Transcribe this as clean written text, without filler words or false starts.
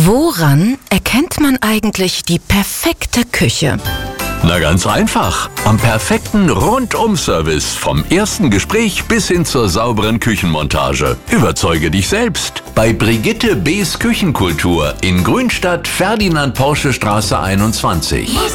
Woran erkennt man eigentlich die perfekte Küche? Na ganz einfach. Am perfekten Rundum-Service. Vom ersten Gespräch bis hin zur sauberen Küchenmontage. Überzeuge dich selbst. Bei Brigitte B.'s Küchenkultur in Grünstadt, Ferdinand-Porsche-Straße 21.